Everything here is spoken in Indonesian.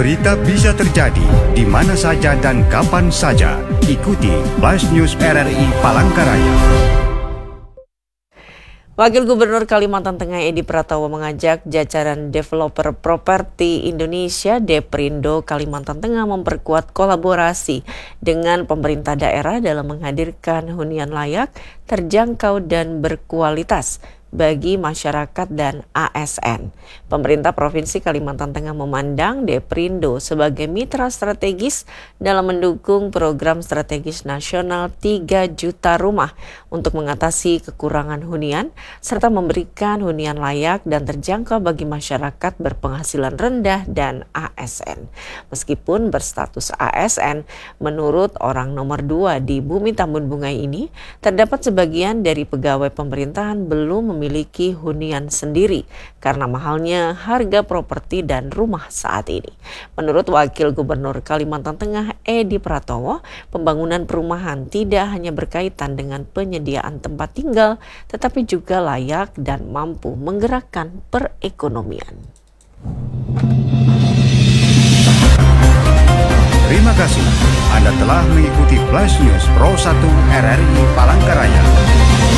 Berita bisa terjadi di mana saja dan kapan saja. Ikuti Flash News RRI Palangkaraya. Wakil Gubernur Kalimantan Tengah Edi Pratowo mengajak jajaran developer properti Indonesia Deprindo Kalimantan Tengah memperkuat kolaborasi dengan pemerintah daerah dalam menghadirkan hunian layak, terjangkau dan berkualitas bagi masyarakat dan ASN. Pemerintah Provinsi Kalimantan Tengah memandang Deprindo sebagai mitra strategis dalam mendukung program strategis nasional 3 juta rumah untuk mengatasi kekurangan hunian serta memberikan hunian layak dan terjangkau bagi masyarakat berpenghasilan rendah dan ASN. Meskipun berstatus ASN, menurut orang nomor 2 di Bumi Tambun Bungai ini, terdapat sebagian dari pegawai pemerintahan belum memiliki hunian sendiri karena mahalnya harga properti dan rumah saat ini. Menurut Wakil Gubernur Kalimantan Tengah Edi Pratowo, pembangunan perumahan tidak hanya berkaitan dengan penyediaan tempat tinggal, tetapi juga layak dan mampu menggerakkan perekonomian. Terima kasih. Anda telah mengikuti Flash News Pro 1 RRI Palangkaraya.